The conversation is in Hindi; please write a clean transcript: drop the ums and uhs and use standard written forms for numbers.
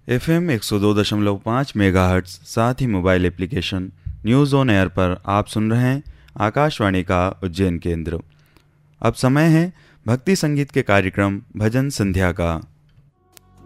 FM 102.5 मेगाहर्ट्ज़, साथ ही mobile application news on air पर आप सुन रहे हैं आकाशवाणी का उज्जैन केंद्र। अब समय है भक्ति संगीत के कार्यक्रम भजन संध्या का।